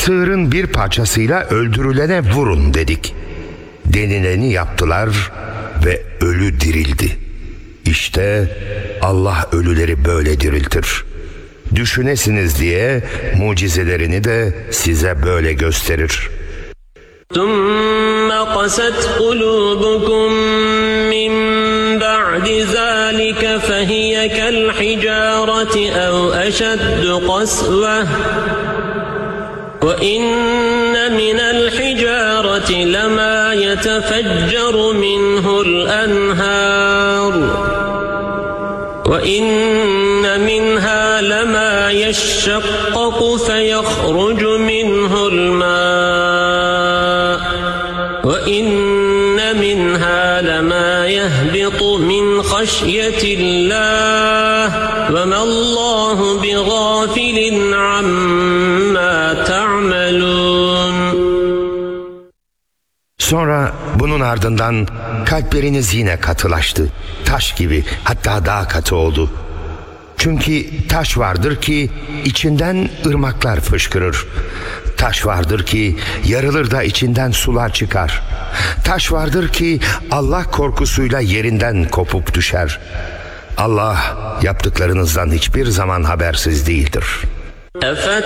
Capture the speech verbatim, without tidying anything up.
sığırın bir parçasıyla öldürülene vurun dedik. Denileni yaptılar ve ölü dirildi. İşte Allah ölüleri böyle diriltir. Düşünesiniz diye mucizelerini de size böyle gösterir. ثُمَّ قَسَتْ قُلُوبُكُم مِّن بَعْدِ ذَلِكَ فَهِيَ كَالْحِجَارَةِ أَوْ أَشَدُّ قَسْوَةً وَإِنَّ مِنَ الْحِجَارَةِ لَمَا يَتَفَجَّرُ مِنْهُ الْأَنْهَارُ وَإِنَّ مِنْهَا لَمَا يَشَّقَّقُ فَيَخْرُجُ مِنْهُ الْمَاءُ وَإِنَّ مِنْهَا لَمَا يَهْبِطُ مِنْ خَشْيَةِ اللَّهِ وَمَا اللَّهُ بِغَافِلٍ عَمَّا تَعْمَلُونَ. Sonra bunun ardından kalpleriniz yine katılaştı. Taş gibi, hatta daha katı oldu. Çünkü taş vardır ki içinden ırmaklar fışkırır. Taş vardır ki yarılır da içinden sular çıkar. Taş vardır ki Allah korkusuyla yerinden kopup düşer. Allah yaptıklarınızdan hiçbir zaman habersiz değildir.